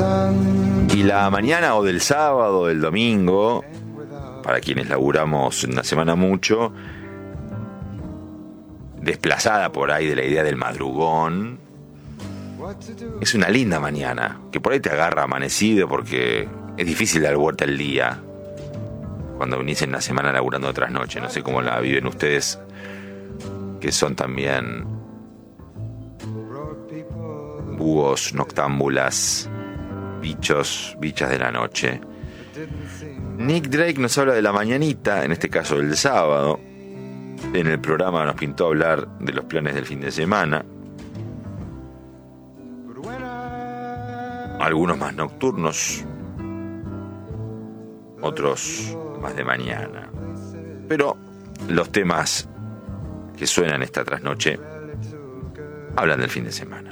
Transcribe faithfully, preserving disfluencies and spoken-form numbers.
Y la mañana o del sábado o del domingo, para quienes laburamos una semana mucho, desplazada por ahí de la idea del madrugón, es una linda mañana, que por ahí te agarra amanecido porque es difícil dar vuelta el día cuando venís en la semana laburando de trasnoche. No sé cómo la viven ustedes, que son también búhos, noctámbulas, bichos, bichas de la noche. Nick Drake nos habla de la mañanita, en este caso del sábado. En el programa nos pintó hablar de los planes del fin de semana. Algunos más nocturnos, otros más de mañana. Pero los temas que suenan esta trasnoche hablan del fin de semana.